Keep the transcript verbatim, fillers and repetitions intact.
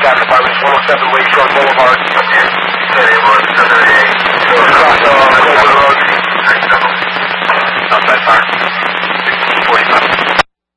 Gas Department, one oh seven Lakeshore Boulevard. Okay. City of seven eight. Across the Road. Outside